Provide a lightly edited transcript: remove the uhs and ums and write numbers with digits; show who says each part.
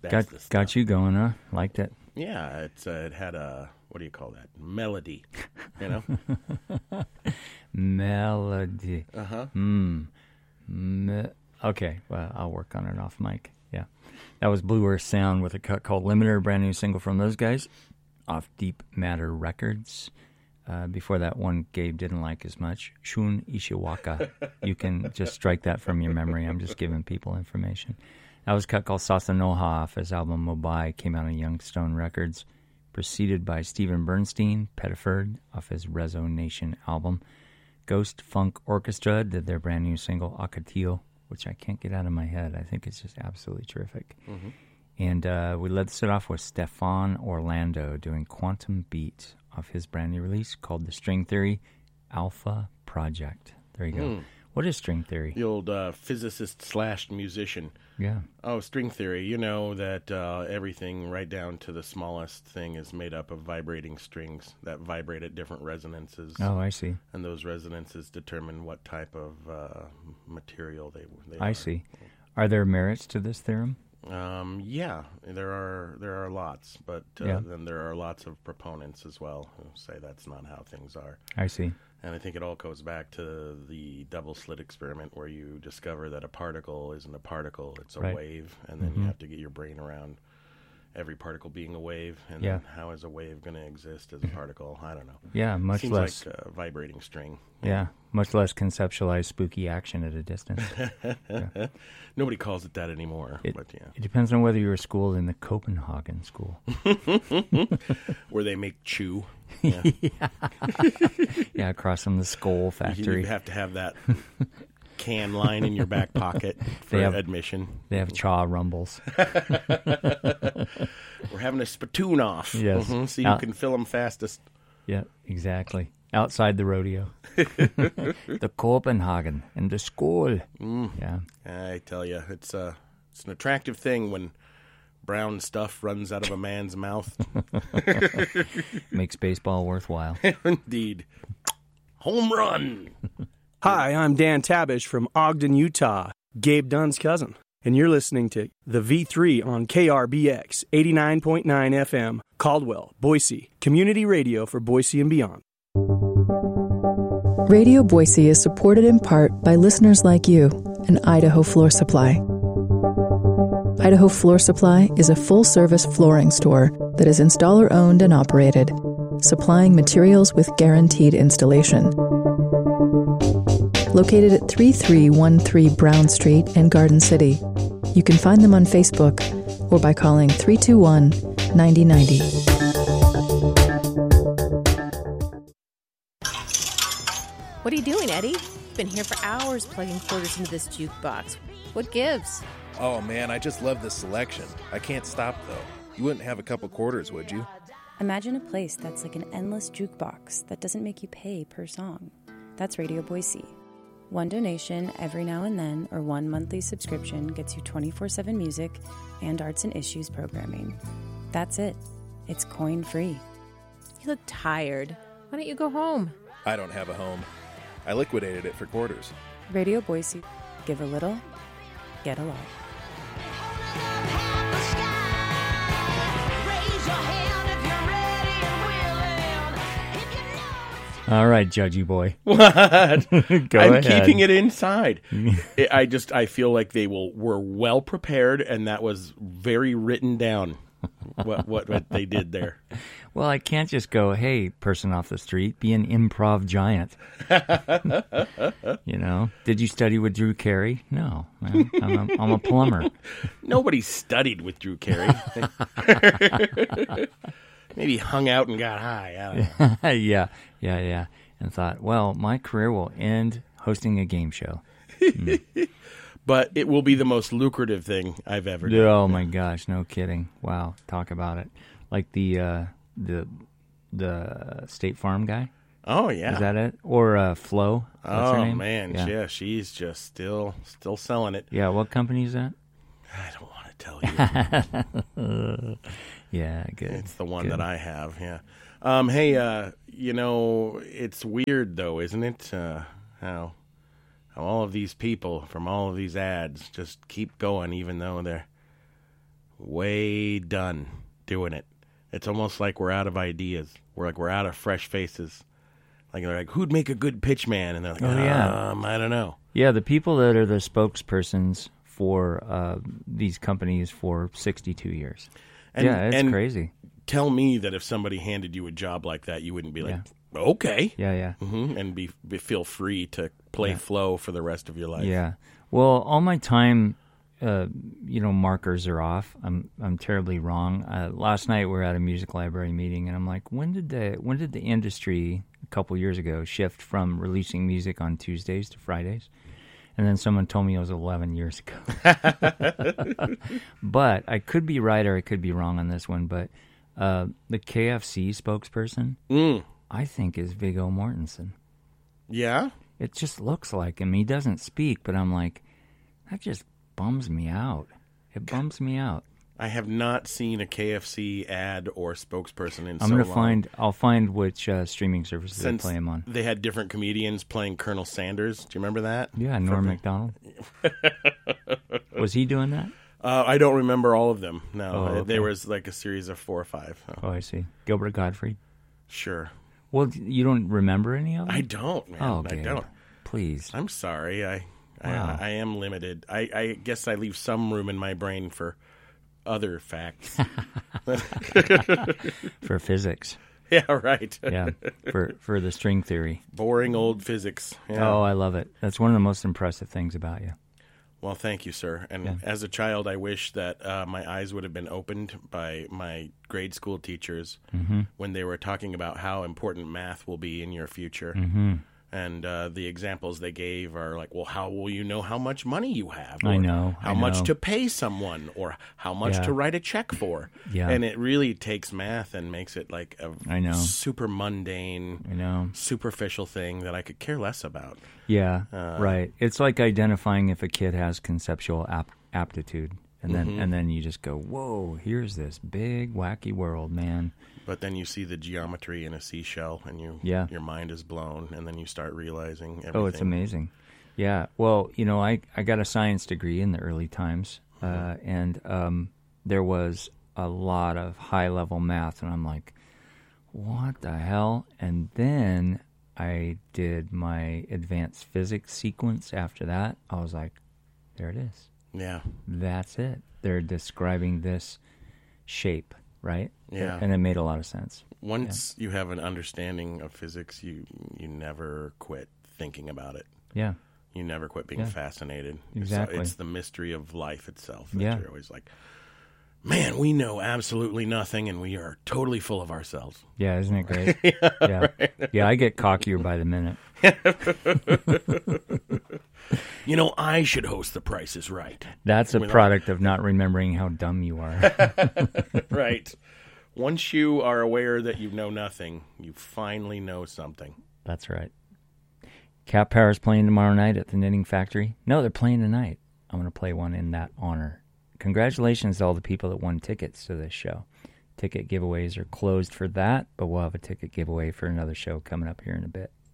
Speaker 1: That's the stuff.
Speaker 2: Got you going, huh? Liked it.
Speaker 1: Yeah, it had a, what do you call that? Melody, you know?
Speaker 2: Melody.
Speaker 1: Uh-huh.
Speaker 2: Okay, well, I'll work on it off mic. Yeah. That was Blue Earth Sound with a cut called Limiter, a brand new single from those guys off Deep Matter Records. Before that one Gabe didn't like as much, Shun Ishiwaka. You can just strike that from your memory. I'm just giving people information. That was a cut called Sasanoha off his album Mobai, came out on Youngstone Records, preceded by Stephen Bernstein, Pettiford, off his Rezo Nation album. Ghost Funk Orchestra did their brand new single Akatil, which I can't get out of my head. I think it's just absolutely terrific. Mm-hmm. And we let's it off with Stefan Orlando doing Quantum Beat off his brand new release called The String Theory Alpha Project. There you go. What is string theory?
Speaker 1: The old physicist/musician.
Speaker 2: Yeah.
Speaker 1: Oh, string theory. You know that everything right down to the smallest thing is made up of vibrating strings that vibrate at different resonances.
Speaker 2: Oh, I see.
Speaker 1: And those resonances determine what type of material they are.
Speaker 2: I see. Are there merits to this theorem?
Speaker 1: Yeah, there are lots, but then there are lots of proponents as well who say that's not how things are.
Speaker 2: I see.
Speaker 1: And I think it all goes back to the double slit experiment where you discover that a particle isn't a particle, it's a wave, and then you have to get your brain around every particle being a wave, and then how is a wave going to exist as a particle? I don't know.
Speaker 2: Yeah, much
Speaker 1: Seems
Speaker 2: less
Speaker 1: like a vibrating string.
Speaker 2: Yeah, much less conceptualized spooky action at a distance.
Speaker 1: Nobody calls it that anymore.
Speaker 2: It
Speaker 1: It
Speaker 2: depends on whether you were schooled in the Copenhagen school.
Speaker 1: Where they make chew.
Speaker 2: Yeah, yeah, across from the Skoll factory.
Speaker 1: You have to have that can line in your back pocket for admission.
Speaker 2: They have chaw rumbles.
Speaker 1: We're having a spittoon off.
Speaker 2: Yes.
Speaker 1: So you can fill them fastest.
Speaker 2: Yeah, exactly. Outside the rodeo. The Copenhagen and the Skoll. Yeah.
Speaker 1: I tell you, it's an attractive thing when brown stuff runs out of a man's mouth.
Speaker 2: Makes baseball worthwhile.
Speaker 1: Indeed. Home run.
Speaker 3: Hi, I'm Dan Tabish from Ogden, Utah, Gabe Dunn's cousin. And you're listening to the V3 on KRBX 89.9 FM, Caldwell, Boise, community radio for Boise and beyond.
Speaker 4: Radio Boise is supported in part by listeners like you and Idaho Floor Supply. Idaho Floor Supply is a full-service flooring store that is installer-owned and operated, supplying materials with guaranteed installation. Located at 3313 Brown Street in Garden City, you can find them on Facebook or by calling 321-9090.
Speaker 5: What are you doing, Eddie? Been here for hours plugging quarters into this jukebox. What gives?
Speaker 6: Oh, man, I just love this selection. I can't stop, though. You wouldn't have a couple quarters, would you?
Speaker 7: Imagine a place that's like an endless jukebox that doesn't make you pay per song. That's Radio Boise. One donation every now and then or one monthly subscription gets you 24/7 music and arts and issues programming. That's it. It's coin-free.
Speaker 5: You look tired. Why don't you go home?
Speaker 6: I don't have a home. I liquidated it for quarters.
Speaker 7: Radio Boise. Give a little, get a lot.
Speaker 2: All right, judgy boy.
Speaker 1: What?
Speaker 2: Go
Speaker 1: I'm
Speaker 2: ahead.
Speaker 1: keeping it inside. I feel like they were well prepared, and that was very written down. What they did there.
Speaker 2: Well, I can't just go, hey, person off the street, be an improv giant. You know? Did you study with Drew Carey? No. I'm a plumber.
Speaker 1: Nobody studied with Drew Carey. Maybe hung out and got high. I don't know.
Speaker 2: Yeah. And thought, well, my career will end hosting a game show.
Speaker 1: But it will be the most lucrative thing I've ever done.
Speaker 2: Oh, my gosh. No kidding. Wow. Talk about it. Like the State Farm guy?
Speaker 1: Oh, yeah.
Speaker 2: Is that it? Or Flo? What's her name?
Speaker 1: Man. Yeah, she's just still selling it.
Speaker 2: Yeah, what company is that?
Speaker 1: I don't want to tell you.
Speaker 2: Yeah, good.
Speaker 1: It's the one that I have, yeah. Hey, it's weird, though, isn't it? How all of these people from all of these ads just keep going, even though they're way done doing it. It's almost like we're out of ideas. We're out of fresh faces. Like they're like, who'd make a good pitch man? And they're like, I don't know.
Speaker 2: Yeah, the people that are the spokespersons for these companies for 62 years. It's crazy.
Speaker 1: Tell me that if somebody handed you a job like that, you wouldn't be like, okay.
Speaker 2: Yeah.
Speaker 1: Mm-hmm. And feel free to play flow for the rest of your life.
Speaker 2: Yeah. Well, all my time, markers are off. I'm terribly wrong. Last night we were at a music library meeting, and I'm like, when did the industry a couple years ago shift from releasing music on Tuesdays to Fridays? And then someone told me it was 11 years ago. But I could be right or I could be wrong on this one. But the KFC spokesperson, I think, is Viggo Mortensen.
Speaker 1: Yeah?
Speaker 2: It just looks like him. He doesn't speak, but I'm like, that just bums me out. It bums me out.
Speaker 1: I have not seen a KFC ad or spokesperson in
Speaker 2: I'll find which streaming services they play him on.
Speaker 1: They had different comedians playing Colonel Sanders. Do you remember that?
Speaker 2: Yeah, Norm Macdonald. Was he doing that?
Speaker 1: I don't remember all of them. No,
Speaker 2: okay.
Speaker 1: There was like a series of 4 or 5.
Speaker 2: Oh, I see. Gilbert Gottfried?
Speaker 1: Sure.
Speaker 2: Well, you don't remember any of them?
Speaker 1: I don't, man.
Speaker 2: Oh, okay.
Speaker 1: I don't.
Speaker 2: Please.
Speaker 1: I'm sorry. I am limited. I guess I leave some room in my brain for other facts.
Speaker 2: For physics.
Speaker 1: Yeah, right.
Speaker 2: Yeah, for the string theory.
Speaker 1: Boring old physics. Yeah.
Speaker 2: Oh, I love it. That's one of the most impressive things about you.
Speaker 1: Well, thank you, sir. And as a child, I wish that my eyes would have been opened by my grade school teachers when they were talking about how important math will be in your future. Mm-hmm. And the examples they gave are like, well, how will you know how much money you have? Or
Speaker 2: I know.
Speaker 1: How much to pay someone or how much to write a check for.
Speaker 2: Yeah.
Speaker 1: And it really takes math and makes it like a super mundane, superficial thing that I could care less about.
Speaker 2: Yeah, right. It's like identifying if a kid has conceptual aptitude. And then you just go, whoa, here's this big, wacky world, man.
Speaker 1: But then you see the geometry in a seashell, and your mind is blown, and then you start realizing everything.
Speaker 2: Oh, it's amazing. Yeah. Well, I got a science degree in the early times, and there was a lot of high-level math, and I'm like, what the hell? And then I did my advanced physics sequence after that. I was like, there it is.
Speaker 1: Yeah.
Speaker 2: That's it. They're describing this shape, right?
Speaker 1: Yeah.
Speaker 2: And it made a lot of sense.
Speaker 1: Once you have an understanding of physics, you never quit thinking about it.
Speaker 2: Yeah.
Speaker 1: You never quit being fascinated.
Speaker 2: Exactly.
Speaker 1: It's the mystery of life itself that you're always like, man, we know absolutely nothing, and we are totally full of ourselves.
Speaker 2: Yeah, isn't it great? Yeah. Right. Yeah, I get cockier by the minute.
Speaker 1: I should host The Price is Right.
Speaker 2: That's a product of not remembering how dumb you are.
Speaker 1: Right. Once you are aware that you know nothing, you finally know something.
Speaker 2: That's right. Cat Power's playing tomorrow night at the Knitting Factory. No, they're playing tonight. I'm going to play one in that honor. Congratulations to all the people that won tickets to this show. Ticket giveaways are closed for that, but we'll have a ticket giveaway for another show coming up here in a bit.